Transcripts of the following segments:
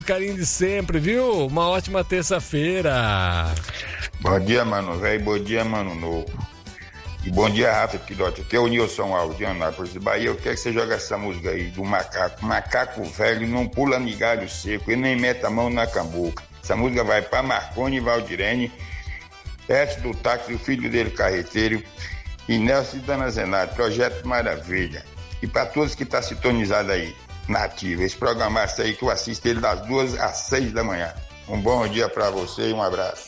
Carinho de sempre, viu? Uma ótima terça-feira. Bom dia, mano velho. Bom dia, mano novo. E bom dia, Rafa Pilote. Aqui é o Nilson Alves de Anápolis, Bahia. Eu quero que você jogue essa música aí do macaco. Macaco velho não pula em galho seco, ele nem mete a mão na cambuca. Essa música vai para Marconi Valdirene, Edson do Táxi, o filho dele carreteiro, e Nelson e Dana Zenato, Projeto Maravilha. E para todos que estão sintonizados aí, Nativa, esse programaço aí que eu assisto ele das 2 às 6 da manhã. Um bom dia para você e um abraço.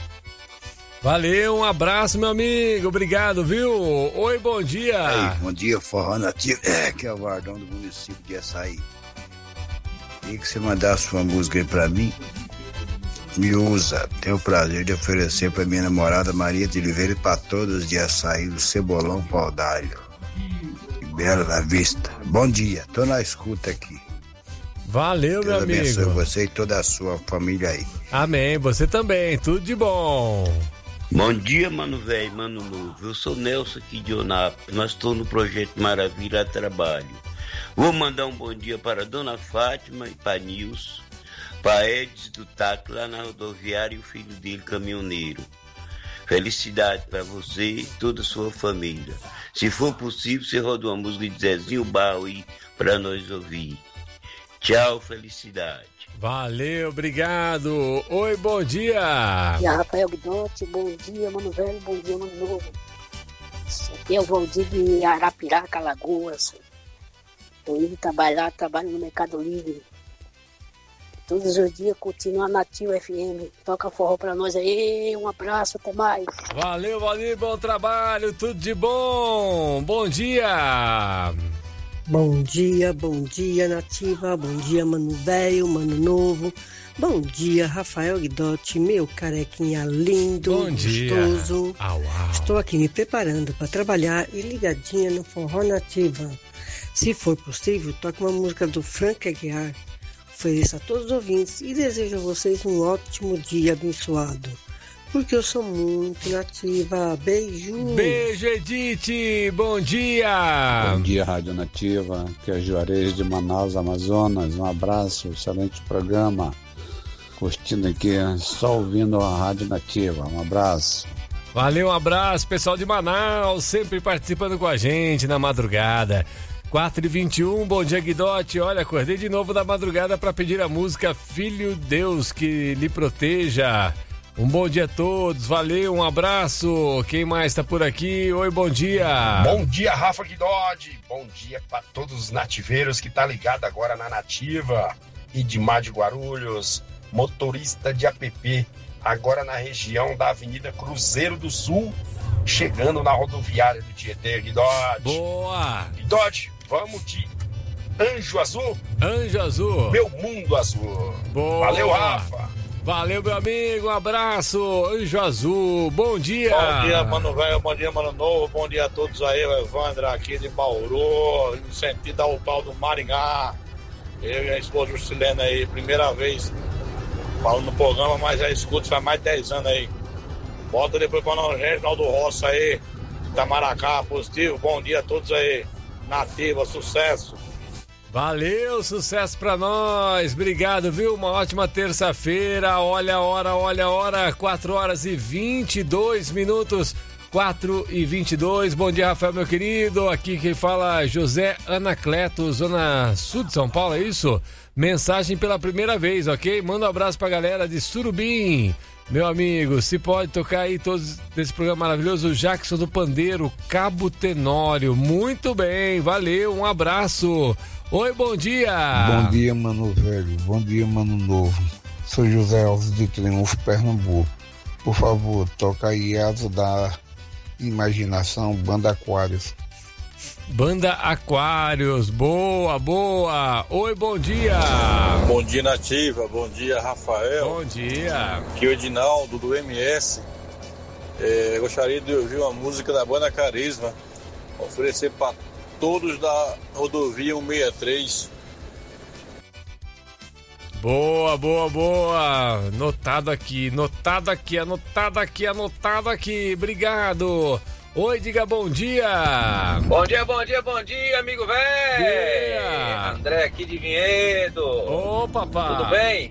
Valeu, um abraço, meu amigo. Obrigado, viu? Oi, bom dia. Ei, bom dia, Forró Nativo. Que é o Vardão do município de Açaí. E que você mandar a sua música aí pra mim, me usa. Tenho o prazer de oferecer pra minha namorada Maria de Oliveira e pra todos de Açaí, do Cebolão Pau d'Alho. Bela da Vista. Bom dia, tô na escuta aqui. Valeu, meu amigo. Deus abençoe você e toda a sua família aí. Amém, você também, tudo de bom. Bom dia, mano velho, mano novo. Eu sou Nelson aqui de Onápolis. Nós estamos no Projeto Maravilha a trabalho. Vou mandar um bom dia para a Dona Fátima e para Nilson, para Edson do TAC lá na rodoviária e o filho dele, caminhoneiro. Felicidade para você e toda a sua família. Se for possível, você roda uma música de Zezinho Barro aí para nós ouvir. Tchau, felicidade. Valeu, obrigado. Oi, bom dia. E a Rafael Guidotti, bom dia, mano velho, bom dia, mano novo. Aqui é o Valdir de Arapiraca, Alagoas. Tô indo trabalhar, trabalho no Mercado Livre. Todos os dias continua Nativa FM. Toca forró pra nós aí. Um abraço, até mais. Valeu, Valdir, bom trabalho, tudo de bom. Bom dia. Bom dia, Nativa. Bom dia, mano velho, mano novo. Bom dia, Rafael Guidotti, meu carequinha lindo, bom gostoso. Dia. Au. Estou aqui me preparando para trabalhar e ligadinha no Forró Nativa. Se for possível, toque uma música do Frank Aguiar. Ofereço a todos os ouvintes e desejo a vocês um ótimo dia abençoado. Porque eu sou muito nativa. Beijo. Beijo, Edith. Bom dia. Bom dia, Rádio Nativa. Aqui é Juarez de Manaus, Amazonas. Um abraço, excelente programa. Curtindo aqui, só ouvindo a Rádio Nativa. Um abraço. Valeu, um abraço, pessoal de Manaus, sempre participando com a gente na madrugada. 4h21, bom dia, Guidotti. Olha, acordei de novo da madrugada para pedir a música Filho Deus que lhe proteja. Um bom dia a todos, valeu, um abraço. Quem mais tá por aqui? Oi, bom dia. Bom dia, Rafa Guidotti. Bom dia para todos os nativeiros que tá ligado agora na Nativa. Idimar de Guarulhos, motorista de app, agora na região da Avenida Cruzeiro do Sul, chegando na rodoviária do Tietê, Guidotti. Boa! Guidotti, vamos de Anjo Azul? Anjo Azul. Meu Mundo Azul. Boa! Valeu, Rafa. Valeu, meu amigo, um abraço, Anjo Azul, bom dia. Bom dia, mano velho, bom dia, mano novo, bom dia a todos aí, o Evandro aqui de Bauru, no sentido ao pau do Maringá. Eu e a esposa Juscelena aí, primeira vez falando no programa, mas já escuto faz mais de 10 anos aí. Bota depois pra nós, Reginaldo Roça aí, Itamaracá, positivo, bom dia a todos aí, Nativa, sucesso. Valeu, sucesso pra nós, obrigado, viu? Uma ótima terça-feira, olha a hora, 4h22, 4h22, bom dia, Rafael, meu querido, aqui quem fala José Anacleto, Zona Sul de São Paulo, é isso? Mensagem pela primeira vez, ok? Manda um abraço pra galera de Surubim, meu amigo, se pode tocar aí todos desse programa maravilhoso, o Jackson do Pandeiro, Cabo Tenório, muito bem, valeu, um abraço. Oi, bom dia. Bom dia, mano velho, bom dia, mano novo. Sou José Alves de Triunfo, Pernambuco. Por favor, toca aí Asa da Imaginação, Banda Aquários. Banda Aquários, boa, boa. Oi, bom dia. Bom dia, Nativa, bom dia, Rafael. Bom dia. Aqui é o Edinaldo do MS. Gostaria de ouvir uma música da Banda Carisma, oferecer para todos da rodovia 163. Boa, boa, boa. Anotado aqui. Obrigado. Oi, diga bom dia. Bom dia, amigo velho. André aqui de Vinhedo. Ô, papai. Tudo bem?